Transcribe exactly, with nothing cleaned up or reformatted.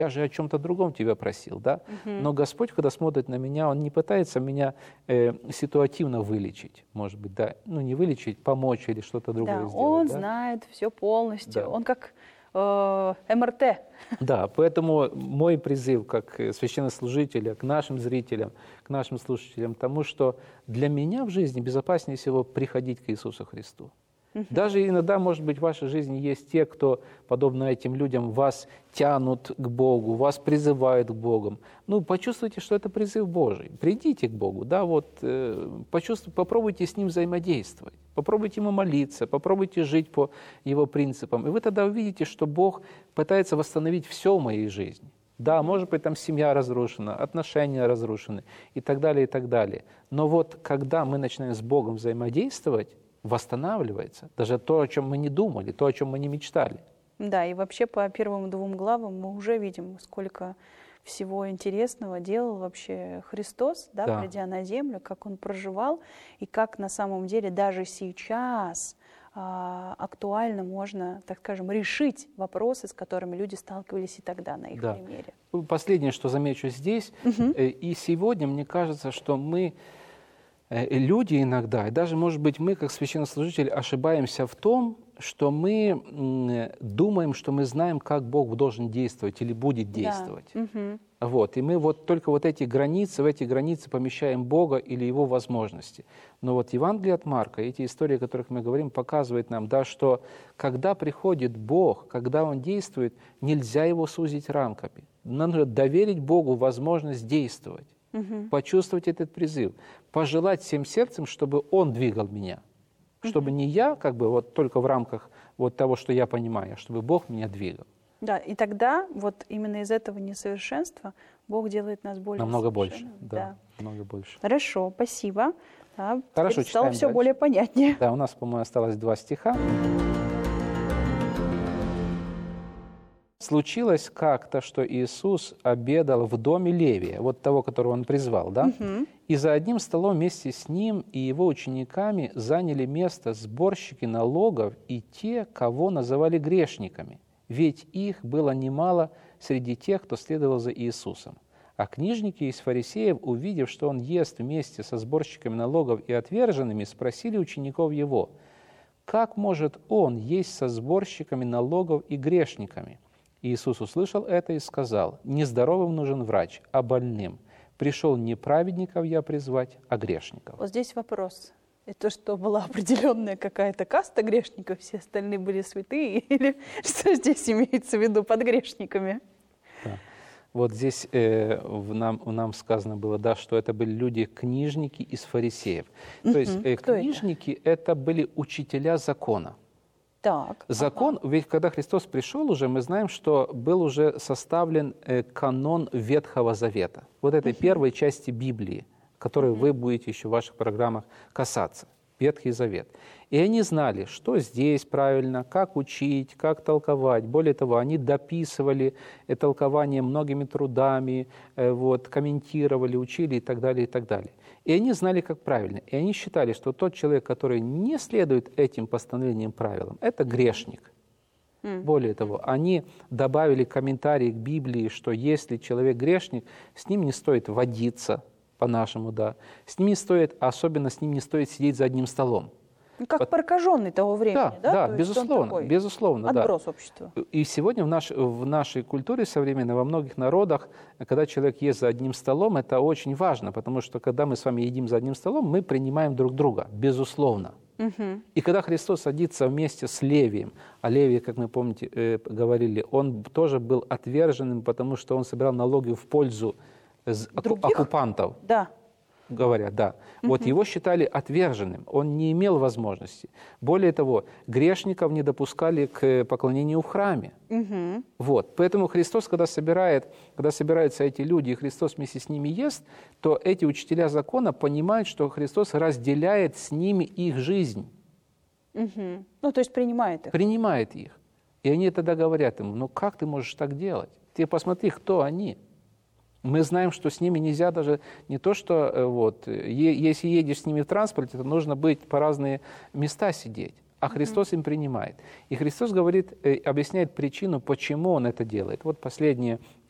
я же о чем-то другом тебя просил, да? Угу. Но Господь, когда смотрит на меня, Он не пытается меня э, ситуативно вылечить, может быть, да, ну не вылечить, помочь или что-то другое да, сделать. Он да? знает все полностью, Да. Он как э, эм эр тэ. Да, поэтому мой призыв как священнослужителя к нашим зрителям, к нашим слушателям, тому, что для меня в жизни безопаснее всего приходить к Иисусу Христу. Даже иногда, может быть, в вашей жизни есть те, кто, подобно этим людям, вас тянут к Богу, вас призывают к Богу. Ну, почувствуйте, что это призыв Божий. Придите к Богу, да, вот, э, почувствуйте, попробуйте с Ним взаимодействовать, попробуйте Ему молиться, попробуйте жить по Его принципам. И вы тогда увидите, что Бог пытается восстановить все в моей жизни. Да, может быть, там семья разрушена, отношения разрушены и так далее, и так далее. Но вот когда мы начинаем с Богом взаимодействовать, восстанавливается даже то, о чем мы не думали, то, о чем мы не мечтали. Да, и вообще по первым двум главам мы уже видим, сколько всего интересного делал вообще Христос, да, Да. придя на землю, как Он проживал, и как на самом деле даже сейчас а, актуально можно, так скажем, решить вопросы, с которыми люди сталкивались и тогда на их Да. примере. Последнее, что замечу здесь, Угу. э, и сегодня, мне кажется, что мы, э, люди иногда, и даже, может быть, мы, как священнослужители, ошибаемся в том, что мы м, думаем, что мы знаем, как Бог должен действовать или будет действовать. Да. Угу. Вот. И мы вот только вот эти границы, в эти границы помещаем Бога или Его возможности. Но вот Евангелие от Марка, эти истории, о которых мы говорим, показывают нам, да, что когда приходит Бог, когда Он действует, нельзя Его сузить рамками. Нам нужно доверить Богу возможность действовать, Угу. почувствовать этот призыв, пожелать всем сердцем, чтобы Он двигал меня. Чтобы не я, как бы, вот только в рамках вот того, что я понимаю, а чтобы Бог меня двигал. Да, и тогда вот именно из этого несовершенства Бог делает нас более Намного больше. совершенными. Да, намного больше. Хорошо, спасибо. Да, Хорошо, теперь стало читаем все дальше. более понятнее. Да, у нас, по-моему, осталось два стиха. Случилось как-то, что Иисус обедал в доме Левия, вот того, которого Он призвал, да? Мгм. И за одним столом вместе с Ним и Его учениками заняли место сборщики налогов и те, кого называли грешниками, ведь их было немало среди тех, кто следовал за Иисусом. А книжники из фарисеев, увидев, что Он ест вместе со сборщиками налогов и отверженными, спросили учеников Его: «Как может Он есть со сборщиками налогов и грешниками?» Иисус услышал это и сказал: «Нездоровым нужен врач, а больным. Пришел не праведников я призвать, а грешников». Вот здесь вопрос. Это что, была определенная какая-то каста грешников, все остальные были святые? Или что здесь имеется в виду под грешниками? Да. Вот здесь э, в нам, в нам сказано было, да, что это были люди-книжники из фарисеев. То есть э, Кто это? книжники – это были учителя закона. Так. Закон, ведь когда Христос пришел уже, мы знаем, что был уже составлен э, канон Ветхого Завета. Вот этой первой части Библии, которой вы будете еще в ваших программах касаться. Ветхий Завет. И они знали, что здесь правильно, как учить, как толковать. Более того, они дописывали э, толкование многими трудами, э, вот, комментировали, учили и так далее, и так далее. И они знали, как правильно. И они считали, что тот человек, который не следует этим постановлениям, правилам, это грешник. Mm. Более того, они добавили комментарий к Библии, что если человек грешник, с ним не стоит водиться, по-нашему, да, с ним не стоит, особенно с ним не стоит сидеть за одним столом. Ну, как прокаженный того времени, Да, да? да, То есть он безусловно, такой безусловно, да. отброс общества. И сегодня в, наш, в нашей культуре современной, во многих народах, когда человек ест за одним столом, это очень важно, потому что когда мы с вами едим за одним столом, мы принимаем друг друга, безусловно. Угу. И когда Христос садится вместе с Левием, а Левий, как мы помните, э, говорили, он тоже был отверженным, потому что он собирал налоги в пользу оку- Других? оккупантов. Да. Говорят, да. Вот его считали отверженным, он не имел возможности. Более того, грешников не допускали к поклонению в храме. Угу. Вот. Поэтому Христос, когда, собирает, когда собираются эти люди, и Христос вместе с ними ест, то эти учителя закона понимают, что Христос разделяет с ними их жизнь, Угу. Ну, то есть принимает их. принимает их. И они тогда говорят ему: ну как ты можешь так делать? Ты посмотри, кто они. Мы знаем, что с ними нельзя даже не то, что э, вот, е- если едешь с ними в транспорте, то нужно быть по разные места сидеть. А Христос им принимает. И Христос говорит, э, объясняет причину, почему Он это делает. Вот последние